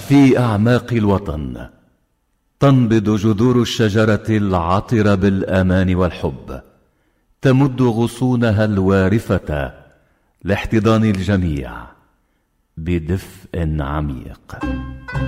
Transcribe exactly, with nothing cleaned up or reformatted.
في أعماق الوطن تنبض جذور الشجرة العطرة بالأمان والحب، تمد غصونها الوارفة لاحتضان الجميع بدفء عميق.